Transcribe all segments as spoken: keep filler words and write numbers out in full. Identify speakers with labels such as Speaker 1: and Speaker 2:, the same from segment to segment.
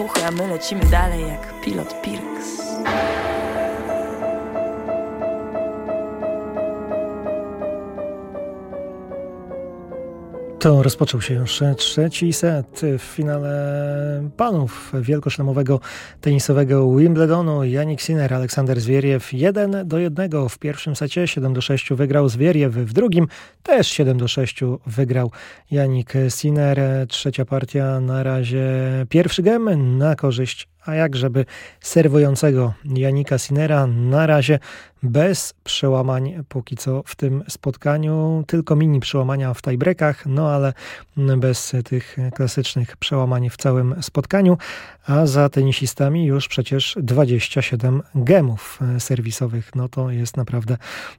Speaker 1: A my lecimy dalej jak pilot Pirks.
Speaker 2: To rozpoczął się już trzeci set w finale panów wielkoszlemowego tenisowego Wimbledonu. Jannik Sinner, Aleksander Zwieriew jeden do jednego w pierwszym secie, siedem do sześciu wygrał Zwieriew, w drugim też siedem do sześciu wygrał Jannik Sinner. Trzecia partia na razie pierwszy gem na korzyść, a jak żeby serwującego Jannika Sinnera, na razie bez przełamań póki co w tym spotkaniu, tylko mini przełamania w tiebreakach, no ale bez tych klasycznych przełamań w całym spotkaniu, a za tenisistami już przecież dwadzieścia siedem gemów serwisowych, no to jest naprawdę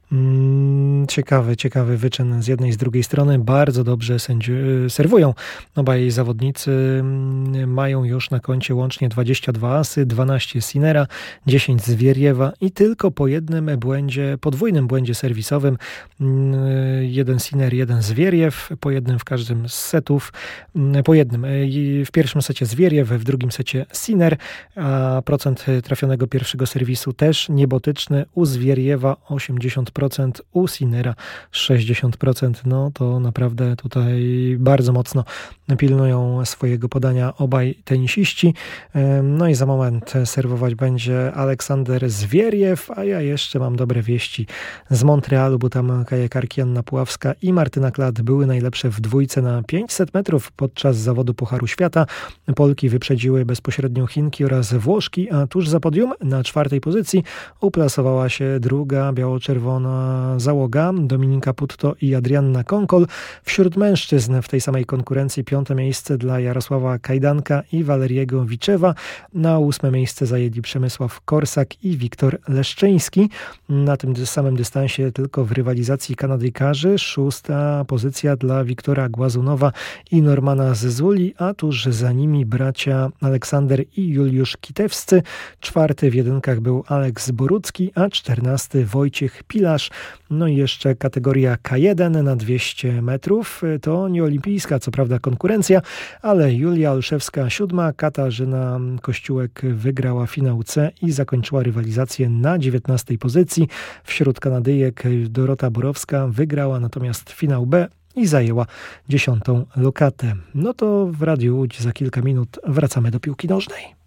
Speaker 2: mm, ciekawy, ciekawy wyczyn z jednej i z drugiej strony, bardzo dobrze sędzi- serwują obaj zawodnicy, mają już na koncie łącznie dwadzieścia dwa asy, dwanaście Sinnera, dziesięć Zwieriewa i tylko po jednym błędzie, podwójnym błędzie serwisowym, jeden Sinner, jeden Zwieriew, po jednym w każdym z setów, po jednym w pierwszym secie Zwieriew, w drugim secie Sinner, a procent trafionego pierwszego serwisu też niebotyczny, u Zwieriewa osiemdziesiąt procent, u Sinnera sześćdziesiąt procent, no to naprawdę tutaj bardzo mocno pilnują swojego podania obaj tenisiści, no i za moment serwować będzie Aleksander Zwieriew, a ja jeszcze mam dobre wieści z Montrealu, bo tam Kaja Karki-Anna Puławska i Martyna Klat były najlepsze w dwójce na pięćset metrów podczas zawodu Pucharu Świata. Polki wyprzedziły bezpośrednio Chinki oraz Włoszki, a tuż za podium na czwartej pozycji uplasowała się druga biało-czerwona załoga Dominika Putto i Adrianna Konkol. Wśród mężczyzn w tej samej konkurencji piąte miejsce dla Jarosława Kajdanka i Waleriego Wiczewa. Na ósme miejsce zajęli Przemysław Korsak i Wiktor Leszczyński. Na tym samym dystansie tylko w rywalizacji Kanadyjkarzy szósta pozycja dla Wiktora Głazunowa i Normana Zezuli, a tuż za nimi bracia Aleksander i Juliusz Kitewscy. Czwarty w jedynkach był Aleks Borucki, a czternasty Wojciech Pilarz. No i jeszcze kategoria K jeden na dwieście metrów. To nieolimpijska, co prawda, konkurencja, ale Julia Olszewska siódma, Katarzyna Kościółek wygrała finał C i zakończyła rywalizację na dziewiętnastej pozycji. Wśród Kanadyjek Dorota Borowska wygrała natomiast finał B i zajęła dziesiątą lokatę. No to w Radiu Łódź za kilka minut wracamy do piłki nożnej.